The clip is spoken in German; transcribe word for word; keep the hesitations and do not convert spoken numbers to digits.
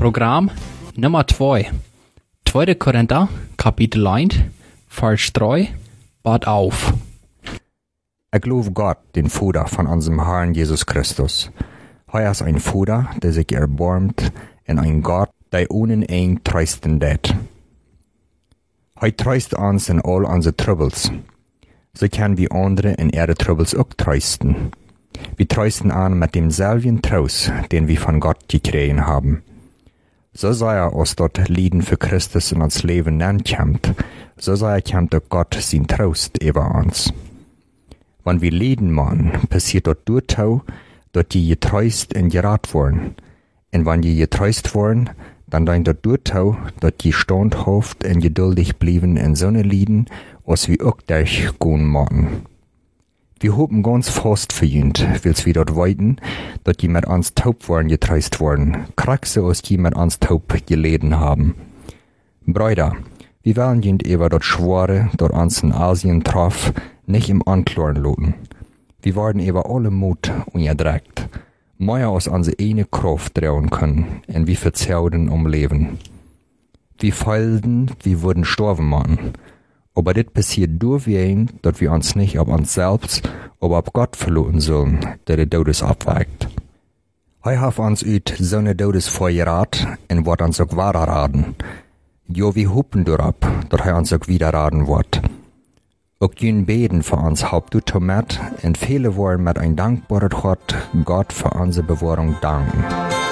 Programm Nummer zwei. Tweede Korinther, Kapitel eins, Vers drei, Bad auf. Ich glaube Gott, den Vater von unserem Herrn Jesus Christus. Er ist ein Vater, der sich erbarmt, und ein Gott, der ohne ein trösten det. Er tröst uns in all unsere Troubles. So können wir andere in ihre Troubles auch trösten. Wir trösten an mit demselben Trost, den wir von Gott gekriegt haben. So sei er uns dort Lieden für Christus in uns Leben nennt, so sei er kennt auch Gott sein Trost über uns. Wenn wir Lieden machen, passiert dort durchtau, dort die getröst und gerat worden. Und wenn die getröst worden, dann dein dort durchtau, dort die standhaft und geduldig blieben in so ne Lieden, was wir auch durch gehen machen. Wir hoffen ganz fast für jünd, wils wir dort weiten, dort die mit uns taub waren getröst worden, kraxe aus die mit uns taub geleden haben. Brüder, wir wollen jünd über dort Schwore, dort uns in Asien traf, nicht im Ankloren loten. Wir werden über alle Mut ungedreckt, mehr aus unsere eine Kraft drehen können, und wir verzauden um Leben. Wir feilden, wir wurden sterben machen. Aber das passiert durch wen, dass wir uns nicht auf uns selbst, aber auf Gott verloren sollen, der den Todes abwägt. Er hat uns ut so ne Todes vorgerat, und wird uns auch weiter raten. Jo, wir hoffen darauf, dass er uns auch wieder raten wird. Auch jün beten für uns Haupt du mit, und viele wollen mit ein dankbarer Gott, Gott für unsere Bewahrung danken.